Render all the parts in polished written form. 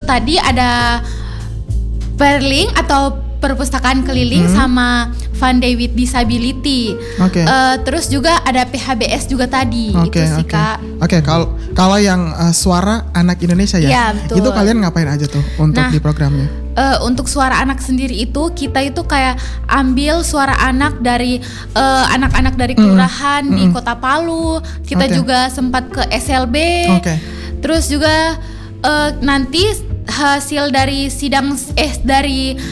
tadi ada Perling atau perpustakaan keliling sama Fun Day with Disability. Terus juga ada PHBS juga tadi. Itu sih Kak. Kalau yang suara anak Indonesia ya, itu kalian ngapain aja tuh untuk di programnya? Untuk suara anak sendiri itu kita itu kayak ambil suara anak dari anak-anak dari kelurahan di Kota Palu. Kita juga sempat ke SLB. Terus juga nanti hasil dari sidang dari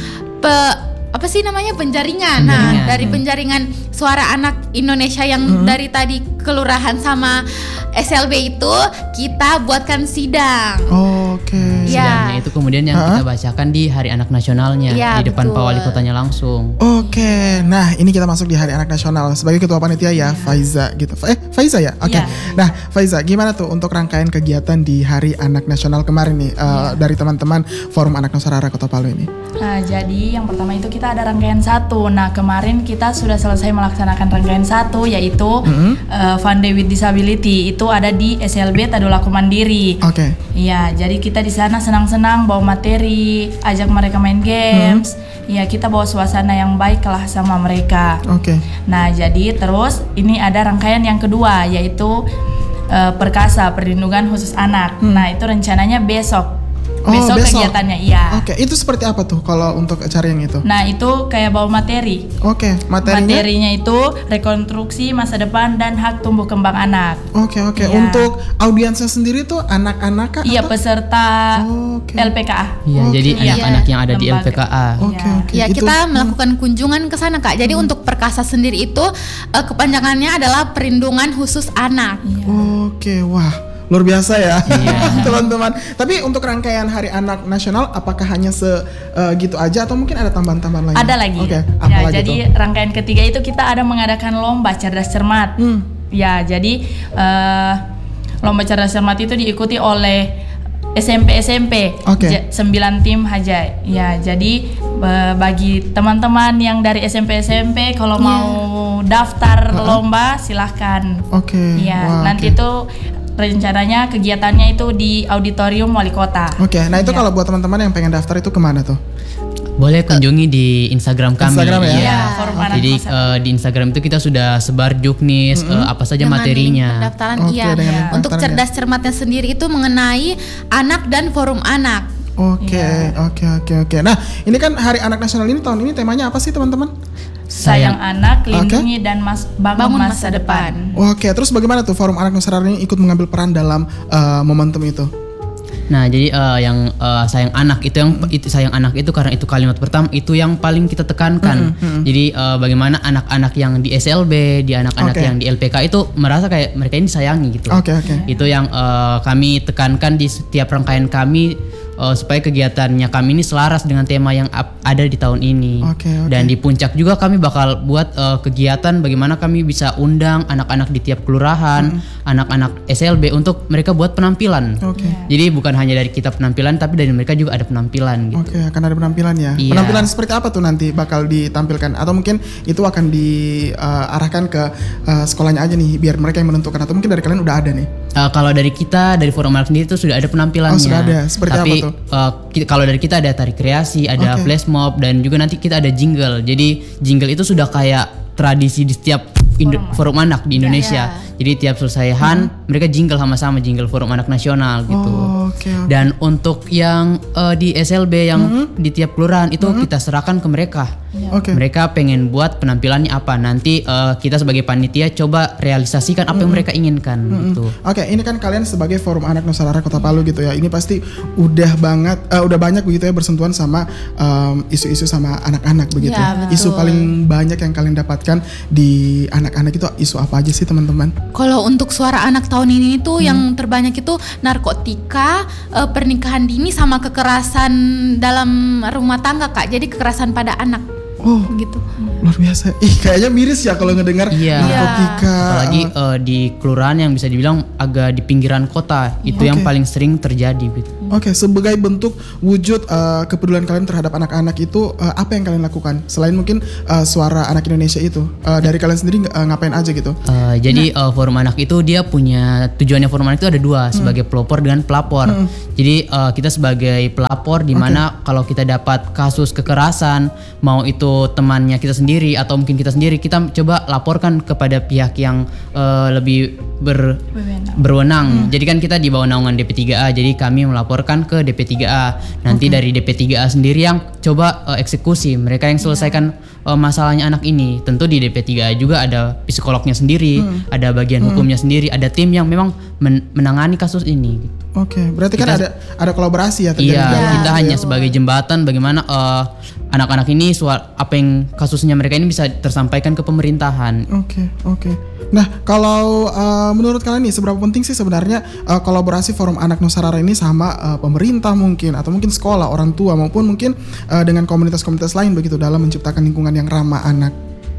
penjaringan. Nah, dari penjaringan suara anak Indonesia yang dari tadi kelurahan sama SLB itu kita buatkan sidang. Sidangnya itu kemudian yang kita bacakan di Hari Anak Nasionalnya di depan Pak Wali Kotanya langsung. Nah ini kita masuk di Hari Anak Nasional sebagai ketua panitia ya, Faiza gitu. Faiza ya? Nah Faiza, gimana tuh untuk rangkaian kegiatan di Hari Anak Nasional kemarin nih dari teman-teman Forum Anak Nusantara Kota Palu ini? Nah, jadi yang pertama itu kita ada rangkaian 1. Nah, kemarin kita sudah selesai melaksanakan rangkaian 1 yaitu Fun Day with Disability. Itu ada di SLB Tadulako Mandiri. Iya, jadi kita di sana senang-senang bawa materi, ajak mereka main games. Ya, kita bawa suasana yang baik lah sama mereka. Nah, jadi terus ini ada rangkaian yang kedua yaitu Perkasa, Perlindungan Khusus Anak. Nah, itu rencananya besok kegiatannya itu seperti apa tuh kalau untuk acara yang itu? Nah, itu kayak bawa materi. Materinya itu rekonstruksi masa depan dan hak tumbuh kembang anak. Untuk audiensnya sendiri tuh anak-anak atau? Peserta LPKA. Jadi anak-anak yang ada di LPKA. Kita melakukan kunjungan ke sana Kak. Jadi untuk Perkasa sendiri itu kepanjangannya adalah Perlindungan Khusus Anak. Wah. Luar biasa ya teman-teman. Tapi untuk rangkaian Hari Anak Nasional apakah hanya segitu aja atau mungkin ada tambahan-tambahan lain? Ada lagi. Jadi rangkaian ketiga itu kita ada mengadakan lomba cerdas cermat. Jadi lomba cerdas cermat itu diikuti oleh SMP 9 tim Hajai. Jadi bagi teman-teman yang dari SMP kalau mau daftar lomba silahkan. Nanti itu rencananya kegiatannya itu di auditorium Wali Kota. Nah itu kalau buat teman-teman yang pengen daftar itu kemana tuh? Boleh kunjungi di Instagram kami. Jadi di Instagram itu kita sudah sebar juknis apa saja dengan materinya. Pendaftaran Untuk cerdas cermatnya sendiri itu mengenai anak dan forum anak. Nah ini kan Hari Anak Nasional ini tahun ini temanya apa sih teman-teman? Sayang anak, lindungi dan bangun masa depan. Terus bagaimana tuh Forum Anak Nusantara ini ikut mengambil peran dalam momentum itu? Nah, jadi yang sayang anak itu sayang anak itu karena itu kalimat pertama itu yang paling kita tekankan. Jadi bagaimana anak-anak yang di SLB, di anak-anak yang di LPK itu merasa kayak mereka ini disayangi gitu. Itu yang kami tekankan di setiap rangkaian kami. Supaya kegiatannya kami ini selaras dengan tema yang ada di tahun ini. Dan di puncak juga kami bakal buat kegiatan bagaimana kami bisa undang anak-anak di tiap kelurahan, anak-anak SLB untuk mereka buat penampilan. Jadi bukan hanya dari kita penampilan, tapi dari mereka juga ada penampilan gitu. Akan ada penampilan ya. Penampilan seperti apa tuh nanti bakal ditampilkan? Atau mungkin itu akan diarahkan ke sekolahnya aja nih biar mereka yang menentukan, atau mungkin dari kalian udah ada nih? Kalau dari kita, dari Forum Anak sendiri itu sudah ada penampilannya. Sudah ada. Seperti apa tuh? Kalau dari kita ada tari kreasi, ada flash mob, dan juga nanti kita ada jingle. Jadi jingle itu sudah kayak tradisi di setiap forum anak di Indonesia. Jadi tiap selesaian mereka jingle sama-sama, jingle Forum Anak Nasional gitu. Dan untuk yang di SLB yang di tiap kelurahan itu kita serahkan ke mereka. Mereka pengen buat penampilannya apa, nanti kita sebagai panitia coba realisasikan apa yang mereka inginkan gitu. Ini kan kalian sebagai Forum Anak Nusantara Kota Palu gitu ya. Ini pasti udah banyak begitu ya bersentuhan sama isu-isu sama anak-anak begitu. Isu paling banyak yang kalian dapatkan di anak-anak itu isu apa aja sih teman-teman? Kalau untuk suara anak tahun ini tuh yang terbanyak itu narkotika, pernikahan dini sama kekerasan dalam rumah tangga Kak. Jadi kekerasan pada anak. Gitu. Luar biasa. Kayaknya miris ya kalau ngedengar narkotika. Apalagi di kelurahan yang bisa dibilang agak di pinggiran kota, itu yang paling sering terjadi gitu. Oke, sebagai bentuk wujud kepedulian kalian terhadap anak-anak itu apa yang kalian lakukan selain mungkin Suara Anak Indonesia itu dari kalian sendiri ngapain aja gitu? Jadi Forum Anak itu dia punya tujuannya. Forum Anak itu ada dua, sebagai pelopor dengan pelapor. Jadi kita sebagai pelapor di mana kalau kita dapat kasus kekerasan, mau itu temannya kita sendiri atau mungkin kita sendiri, kita coba laporkan kepada pihak yang lebih berwenang. Jadi kan kita di bawah naungan DP3A, jadi kami melaporkan ke DP3A. Nanti dari DP3A sendiri yang coba eksekusi, mereka yang selesaikan masalahnya anak ini. Tentu di DP3A juga ada psikolognya sendiri, ada bagian hukumnya sendiri, ada tim yang memang menangani kasus ini. Oke, berarti kita, kan ada kolaborasi ya? Iya, kita hanya sebagai jembatan bagaimana anak-anak ini apa yang kasusnya mereka ini bisa tersampaikan ke pemerintahan. Oke. Nah, kalau menurut kalian nih seberapa penting sih sebenarnya kolaborasi Forum Anak Nusarara ini sama pemerintah mungkin atau mungkin sekolah, orang tua maupun mungkin dengan komunitas-komunitas lain begitu dalam menciptakan lingkungan yang ramah anak?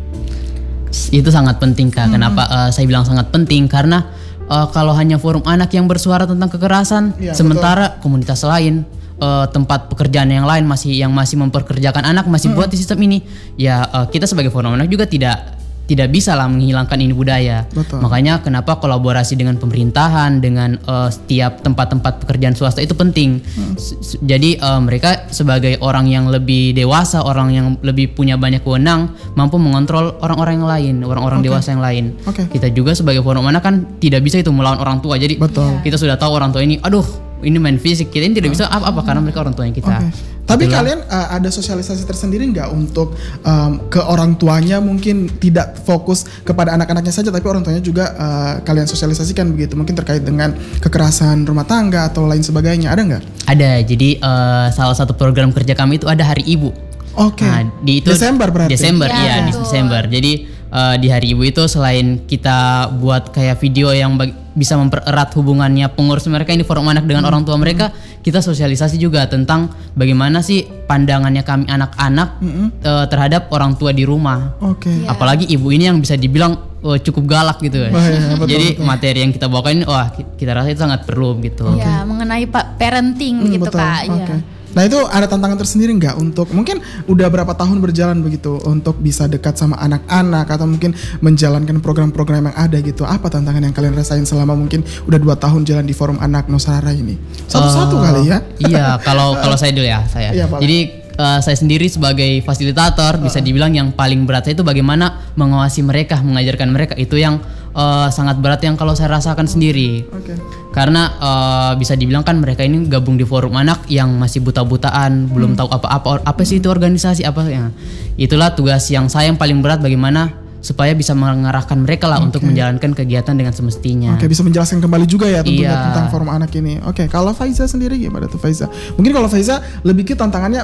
Itu sangat penting, Kak. Kenapa saya bilang sangat penting? Karena kalau hanya Forum Anak yang bersuara tentang kekerasan, sementara komunitas lain, tempat pekerjaan yang lain yang masih memperkerjakan anak masih buat di sistem ini, ya kita sebagai Forum Anak juga tidak bisa lah menghilangkan ini budaya. Makanya kenapa kolaborasi dengan pemerintahan, dengan setiap tempat-tempat pekerjaan swasta itu penting. Jadi mereka sebagai orang yang lebih dewasa, orang yang lebih punya banyak wewenang, mampu mengontrol orang-orang yang lain, orang-orang dewasa yang lain. Kita juga sebagai Forum Anak kan tidak bisa itu melawan orang tua. Jadi kita sudah tahu orang tua ini, ini main fisik, kita ini tidak bisa apa-apa karena mereka orang tuanya kita. Tapi kalian ada sosialisasi tersendiri nggak untuk ke orang tuanya, mungkin tidak fokus kepada anak-anaknya saja tapi orang tuanya juga kalian sosialisasikan begitu, mungkin terkait dengan kekerasan rumah tangga atau lain sebagainya, ada nggak? Ada, jadi salah satu program kerja kami itu ada Hari Ibu. Nah, Desember berarti? Desember, iya di Desember. Jadi di Hari Ibu itu selain kita buat kayak video yang bisa mempererat hubungannya pengurus mereka ini Forum Anak dengan orang tua mereka, kita sosialisasi juga tentang bagaimana sih pandangannya kami anak-anak terhadap orang tua di rumah. Apalagi ibu ini yang bisa dibilang cukup galak gitu. Jadi materi yang kita bawakan ini kita rasa itu sangat perlu gitu. Iya, mengenai parenting gitu Kak. Nah itu ada tantangan tersendiri nggak untuk mungkin udah berapa tahun berjalan begitu untuk bisa dekat sama anak-anak atau mungkin menjalankan program-program yang ada gitu? Apa tantangan yang kalian rasain selama mungkin udah 2 tahun jalan di Forum Anak Nusarara ini? Satu-satu kali ya? Iya, kalau saya dulu ya saya. Jadi saya sendiri sebagai fasilitator bisa dibilang yang paling berat saya itu bagaimana mengawasi mereka, mengajarkan mereka, itu yang sangat berat yang kalau saya rasakan sendiri. Karena bisa dibilang kan mereka ini gabung di Forum Anak yang masih buta-butaan, belum tahu apa sih itu organisasi apa ya. Itulah tugas yang saya yang paling berat, bagaimana supaya bisa mengarahkan mereka lah untuk menjalankan kegiatan dengan semestinya. Bisa menjelaskan kembali juga ya tentunya tentang Forum Anak ini. Kalau Faiza sendiri gimana tuh Faiza? Mungkin kalau Faiza lebih ke tantangannya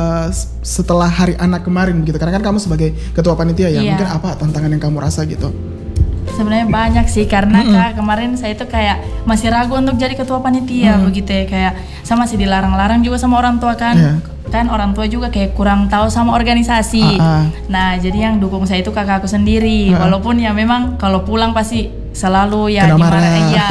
setelah Hari Anak kemarin gitu. Karena kan kamu sebagai ketua panitia ya, mungkin apa tantangan yang kamu rasa gitu? Sebenarnya banyak sih, karena Kak, kemarin saya itu kayak masih ragu untuk jadi ketua panitia begitu ya, kayak sama sih dilarang-larang juga sama orang tua kan. Kan orang tua juga kayak kurang tahu sama organisasi. Nah, jadi yang dukung saya itu kakakku sendiri. Walaupun ya memang kalau pulang pasti selalu ya gimana ya.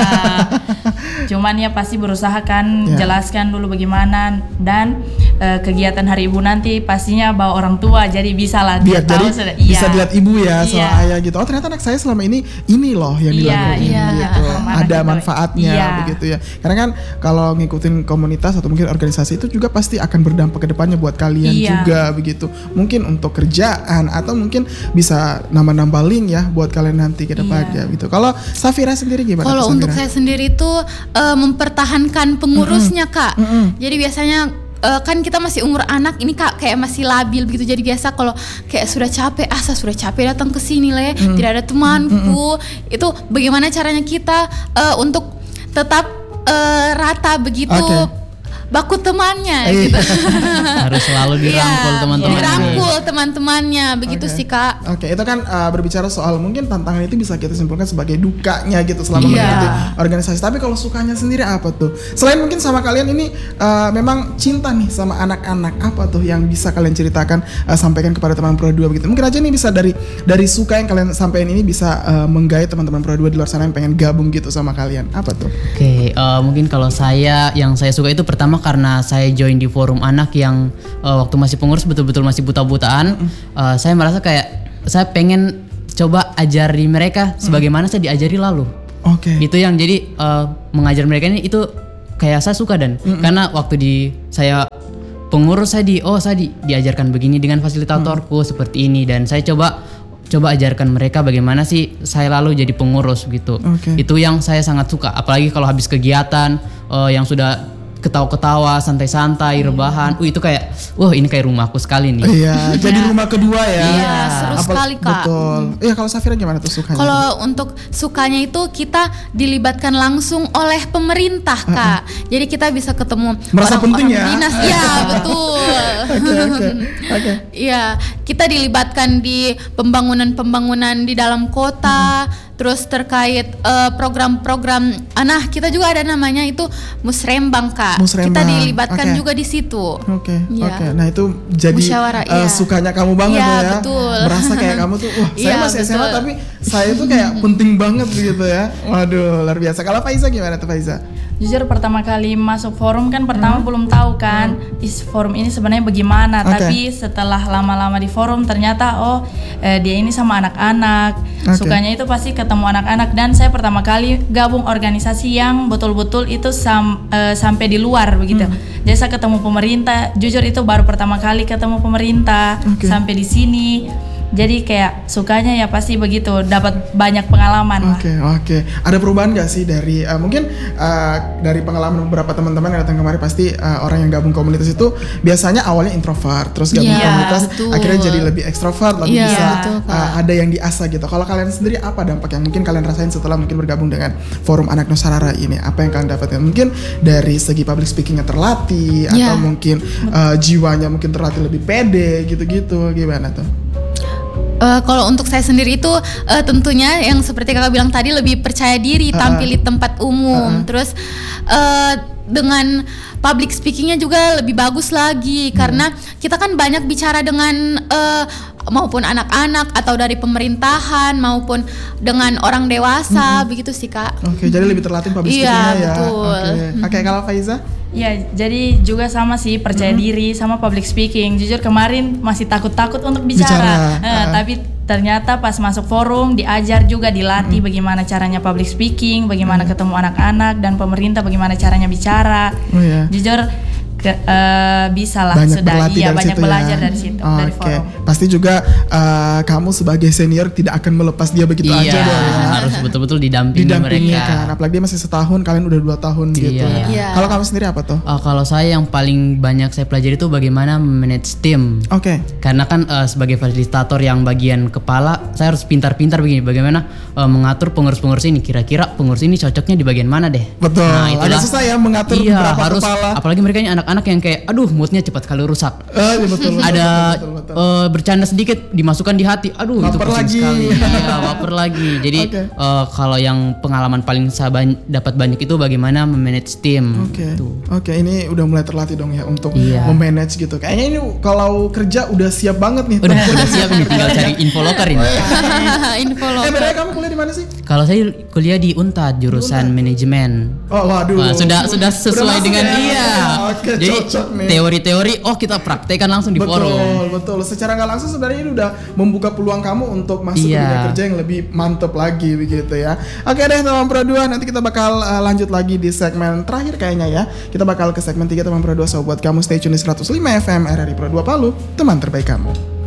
Cuman ya pasti berusaha kan jelaskan dulu bagaimana, dan kegiatan Hari Ibu nanti pastinya bawa orang tua, jadi bisa lah dia tahu bisa dilihat ibu ya sama ayah gitu. Ternyata anak saya selama ini loh yang dilakukan gitu. Ada manfaatnya begitu ya. Karena kan kalau ngikutin komunitas atau mungkin organisasi itu juga pasti akan berdampak ke depannya buat kalian juga begitu. Mungkin untuk kerjaan atau mungkin bisa nambah-nambah link ya buat kalian nanti ke depannya gitu. Kalau Safira sendiri gimana? Kalau untuk saya sendiri itu mempertahankan pengurusnya Kak. Jadi biasanya kan kita masih umur anak ini Kak, kayak masih labil begitu. Jadi biasa kalau kayak sudah capek, sudah capek datang ke sini lah ya, tidak ada temanku. Itu bagaimana caranya kita untuk tetap rata begitu baku temannya gitu. Harus selalu dirangkul teman-teman. Dirangkul teman-temannya, begitu sih Kak. Oke, itu kan berbicara soal mungkin tantangan itu bisa kita simpulkan sebagai dukanya gitu selama mengikuti organisasi. Tapi kalau sukanya sendiri apa tuh? Selain mungkin sama kalian ini memang cinta nih sama anak-anak, apa tuh yang bisa kalian ceritakan, sampaikan kepada teman Pro 2 begitu. Mungkin aja nih bisa dari suka yang kalian sampaikan ini bisa menggait teman-teman Pro 2 di luar sana yang pengen gabung gitu sama kalian. Apa tuh? Oke, mungkin kalau yang saya suka itu pertama karena saya join di forum anak yang waktu masih pengurus betul-betul masih buta-butaan. Saya merasa kayak saya pengen coba ajari mereka sebagaimana saya diajari lalu. Oke. Itu yang jadi mengajar mereka ini itu kayak saya suka dan karena waktu saya pengurus saya diajarkan begini dengan fasilitatorku seperti ini dan saya coba ajarkan mereka bagaimana sih saya lalu jadi pengurus gitu. Itu yang saya sangat suka, apalagi kalau habis kegiatan yang sudah ketawa-ketawa, santai-santai, rebahan. Itu kayak, wah ini kayak rumahku sekali nih. Iya, jadi rumah kedua ya. Iya, seru sekali Kak. Betul. Iya, kalau Safira gimana tuh sukanya? Kalau untuk sukanya itu kita dilibatkan langsung oleh pemerintah Kak. Jadi kita bisa ketemu merasa penting ya? Dinas. Iya, betul. Oke. Iya, kita dilibatkan di pembangunan di dalam kota. Terus terkait program-program, kita juga ada namanya itu Musrembang Kak. Kita dilibatkan juga di situ. Oke. Nah itu jadi sukanya kamu banget ya. Betul. Merasa kayak kamu tuh, wah saya masih SMA tapi saya tuh kayak penting banget gitu ya. Waduh luar biasa. Kalau Faiza gimana tuh Faiza? Jujur pertama kali masuk forum kan pertama belum tahu kan forum ini sebenarnya bagaimana. Tapi setelah lama-lama di forum ternyata dia ini sama anak-anak. Sukanya itu pasti ketemu anak-anak dan saya pertama kali gabung organisasi yang betul-betul itu sampai di luar begitu. Jadi saya ketemu pemerintah, jujur itu baru pertama kali ketemu pemerintah sampai di sini. Jadi kayak sukanya ya pasti begitu, dapat banyak pengalaman. Oke. Ada perubahan gak sih dari mungkin dari pengalaman beberapa teman-teman yang datang kemarin pasti orang yang gabung komunitas itu biasanya awalnya introvert, terus gabung komunitas akhirnya jadi lebih ekstrovert, lebih bisa ada yang diasah gitu. Kalau kalian sendiri apa dampak yang mungkin kalian rasain setelah mungkin bergabung dengan Forum Anak Nusarara ini? Apa yang kalian dapatkan? Mungkin dari segi public speakingnya terlatih atau mungkin jiwanya mungkin terlatih lebih pede gitu-gitu, gimana tuh? Kalau untuk saya sendiri itu tentunya yang seperti kakak bilang tadi lebih percaya diri tampil di tempat umum. Terus dengan public speakingnya juga lebih bagus lagi karena kita kan banyak bicara dengan maupun anak-anak atau dari pemerintahan maupun dengan orang dewasa begitu sih Kak. Oke, jadi lebih terlatih public speakingnya ya. Betul. Oke, kalau Faiza? Ya, jadi juga sama sih percaya diri sama public speaking. Jujur kemarin masih takut-takut untuk bicara. Tapi ternyata pas masuk forum diajar juga dilatih bagaimana caranya public speaking, bagaimana ketemu anak-anak dan pemerintah bagaimana caranya bicara. Jujur bisa lah banyak belajar dari situ dari forum. Pasti juga kamu sebagai senior tidak akan melepas dia begitu aja dong ya. Harus betul-betul didampingi mereka kan. Apalagi dia masih setahun, kalian udah 2 tahun gitu. Kalau kamu sendiri apa tuh? Kalau saya yang paling banyak saya pelajari itu bagaimana manage tim. Karena kan sebagai fasilitator yang bagian kepala, saya harus pintar-pintar begini bagaimana mengatur pengurus-pengurus ini, kira-kira pengurus ini cocoknya di bagian mana deh. Betul. Agak susah ya mengatur beberapa kepala. Apalagi mereka ini anak-anak yang kayak moodnya cepat sekali rusak. Betul. Bercanda sedikit dimasukkan di hati. Itu pusing sekali. Baper lagi. Jadi kalau yang pengalaman paling saya dapat banyak itu bagaimana memanage tim. Oke, ini udah mulai terlatih dong ya untuk memanage gitu. Kayaknya ini kalau kerja udah siap banget nih. Udah siap nih, tinggal cari info loker ini. Info loker. Bedanya kamu kuliah di mana sih? Kalau saya kuliah di Unpad jurusan manajemen. Waduh. Sudah sesuai dengan Jadi teori-teori kita praktekkan langsung di forum. Betul. Secara nggak langsung sebenarnya ini udah membuka peluang kamu untuk masuk ke dunia kerja yang lebih mantep lagi begitu ya. Oke deh teman Pro 2, nanti kita bakal lanjut lagi di segmen terakhir kayaknya ya. Kita bakal ke segmen 3 teman Pro 2. So buat kamu stay tune di 105 FM RRI Pro 2 Palu, teman terbaik kamu.